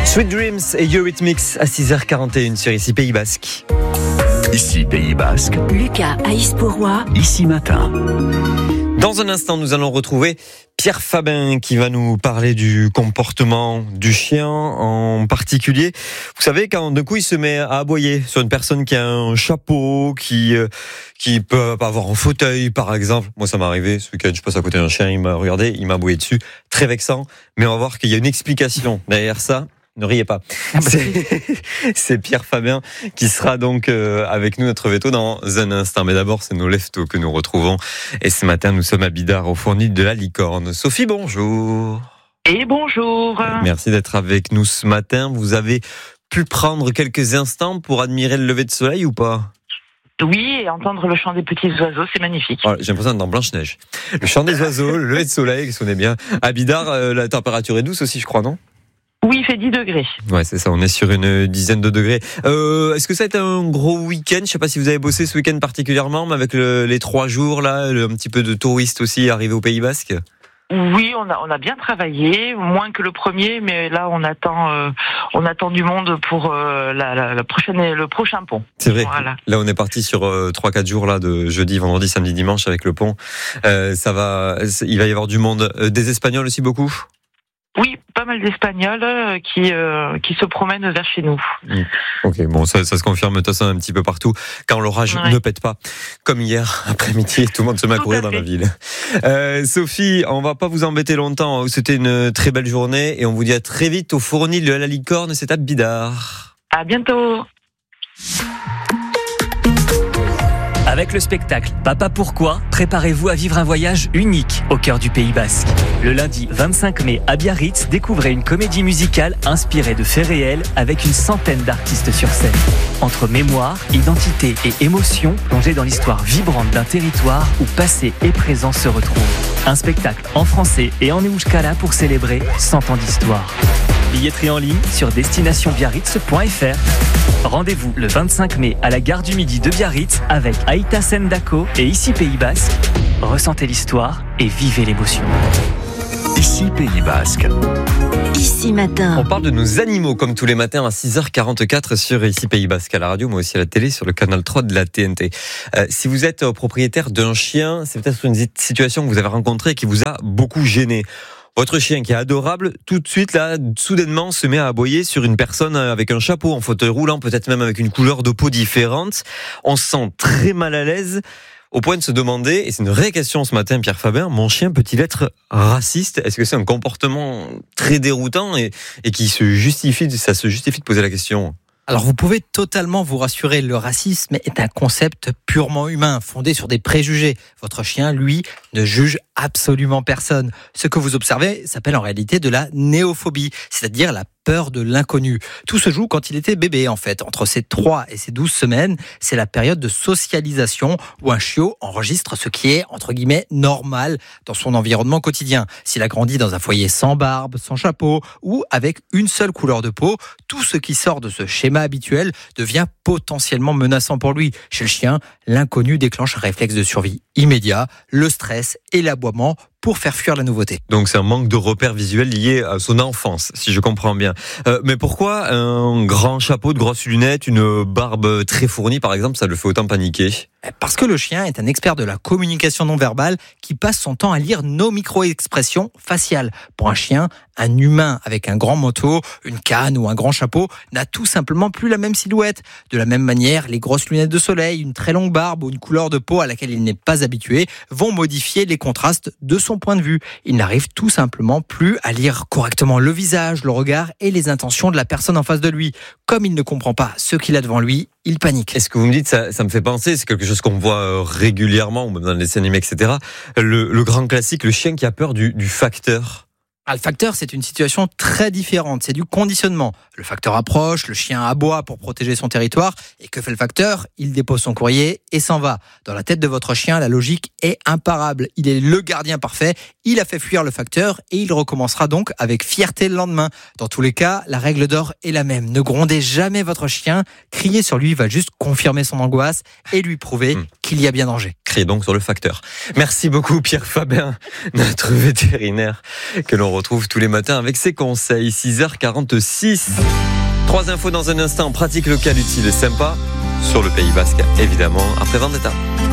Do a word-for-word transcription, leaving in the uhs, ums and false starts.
Sweet Dreams et Eurythmics à six heures quarante et une sur Ici Pays Basque. Ici Pays Basque. Lucas Aïs-Pourrois. Ici Matin. Dans un instant, nous allons retrouver Pierre Fabin qui va nous parler du comportement du chien en particulier. Vous savez, quand d'un coup il se met à aboyer sur une personne qui a un chapeau, qui euh, qui peut pas avoir un fauteuil par exemple. Moi ça m'est arrivé ce week-end, je passe à côté d'un chien, il m'a regardé, il m'a aboyé dessus, très vexant. Mais on va voir qu'il y a une explication derrière ça. Ne riez pas. C'est, c'est Pierre Fabin qui sera donc euh, avec nous, notre veto, dans un instant. Mais d'abord, c'est nos leftos que nous retrouvons. Et ce matin, nous sommes à Bidart, au Fournil de la Licorne. Sophie, bonjour. Et bonjour. Merci d'être avec nous ce matin. Vous avez pu prendre quelques instants pour admirer le lever de soleil ou pas ? Oui, et entendre le chant des petits oiseaux, c'est magnifique. Oh, j'ai l'impression d'être dans Blanche-Neige. Le chant des oiseaux, le lever de soleil, qu'est-ce qu'on est bien. À Bidart, euh, la température est douce aussi, je crois, non ? Oui, il fait dix degrés. Ouais, c'est ça, on est sur une dizaine de degrés. Euh, est-ce que ça a été un gros week-end ? Je sais pas si vous avez bossé ce week-end particulièrement, mais avec le, les trois jours, là, le, un petit peu de touristes aussi arrivés au Pays Basque ? Oui, on a, on a bien travaillé, moins que le premier, mais là, on attend, euh, on attend du monde pour euh, la, la, la prochaine, le prochain pont. C'est vrai. Voilà. Là, on est parti sur euh, trois quatre jours là, de jeudi, vendredi, samedi, dimanche avec le pont. Euh, ça va, il va y avoir du monde. Euh, des Espagnols aussi beaucoup ? Oui, pas mal d'Espagnols euh, qui euh, qui se promènent vers chez nous. Mmh. Ok, bon, ça, ça se confirme de toute façon un petit peu partout. Quand l'orage ouais. ne pète pas, comme hier après-midi, tout le monde se met à Tout courir à dans fait. la ville. Euh, Sophie, on va pas vous embêter longtemps. C'était une très belle journée et on vous dit à très vite au Fournil de la Licorne, c'est à Bidart. À bientôt. Avec le spectacle Papa Pourquoi, préparez-vous à vivre un voyage unique au cœur du Pays Basque. Le lundi vingt-cinq mai à Biarritz, découvrez une comédie musicale inspirée de faits réels avec une centaine d'artistes sur scène. Entre mémoire, identité et émotion, plongez dans l'histoire vibrante d'un territoire où passé et présent se retrouvent. Un spectacle en français et en euskara pour célébrer cent ans d'histoire. Billetterie en ligne sur destination biarritz point f r. Rendez-vous le vingt-cinq mai à la gare du Midi de Biarritz avec Aïta Sendako et Ici Pays Basque. Ressentez l'histoire et vivez l'émotion. Ici Pays Basque. Ici Matin. On parle de nos animaux comme tous les matins à six heures quarante-quatre sur Ici Pays Basque à la radio, mais aussi à la télé sur le canal trois de la T N T. Euh, si vous êtes propriétaire d'un chien, c'est peut-être une situation que vous avez rencontrée qui vous a beaucoup gêné. Votre chien qui est adorable, tout de suite, là, soudainement, se met à aboyer sur une personne avec un chapeau en fauteuil roulant, peut-être même avec une couleur de peau différente. On se sent très mal à l'aise, au point de se demander, et c'est une vraie question ce matin, Pierre Fabin, mon chien peut-il être raciste ? Est-ce que c'est un comportement très déroutant et, et qui se justifie, ça se justifie de poser la question ? Alors vous pouvez totalement vous rassurer, le racisme est un concept purement humain, fondé sur des préjugés. Votre chien, lui, ne juge absolument personne. Ce que vous observez s'appelle en réalité de la néophobie, c'est-à-dire la peur de l'inconnu. Tout se joue quand il était bébé en fait. Entre ses trois et ses douze semaines, c'est la période de socialisation où un chiot enregistre ce qui est, entre guillemets, normal dans son environnement quotidien. S'il a grandi dans un foyer sans barbe, sans chapeau ou avec une seule couleur de peau, tout ce qui sort de ce schéma habituel devient potentiellement menaçant pour lui. Chez le chien, l'inconnu déclenche un réflexe de survie immédiat, le stress et l'aboiement pour faire fuir la nouveauté. Donc c'est un manque de repères visuels lié à son enfance, si je comprends bien. Euh, mais pourquoi un grand chapeau, de grosses lunettes, une barbe très fournie par exemple, ça le fait autant paniquer ? Parce que le chien est un expert de la communication non verbale qui passe son temps à lire nos micro-expressions faciales. Pour un chien, un humain avec un grand manteau, une canne ou un grand chapeau n'a tout simplement plus la même silhouette. De la même manière, les grosses lunettes de soleil, une très longue barbe ou une couleur de peau à laquelle il n'est pas habitué vont modifier les contrastes de son point de vue. Il n'arrive tout simplement plus à lire correctement le visage, le regard et les intentions de la personne en face de lui. Comme il ne comprend pas ce qu'il a devant lui, il panique. Est-ce que vous me dites, ça, ça me fait penser, c'est quelque chose qu'on voit régulièrement, ou même dans les dessins animés, et cetera. Le, le grand classique, le chien qui a peur du, du facteur. Ah, le facteur, c'est une situation très différente, c'est du conditionnement. Le facteur approche, le chien aboie pour protéger son territoire, et que fait le facteur ? Il dépose son courrier et s'en va. Dans la tête de votre chien, la logique est imparable. Il est le gardien parfait, il a fait fuir le facteur, et il recommencera donc avec fierté le lendemain. Dans tous les cas, la règle d'or est la même. Ne grondez jamais votre chien, crier sur lui va juste confirmer son angoisse et lui prouver mmh. qu'il y a bien danger. Criez donc sur le facteur. Merci beaucoup Pierre Fabin, notre vétérinaire, que l'on le retrouve tous les matins avec ses conseils. six heures quarante-six. Trois infos dans un instant, pratique locale utile et sympa sur le Pays Basque, évidemment, après Vendetta.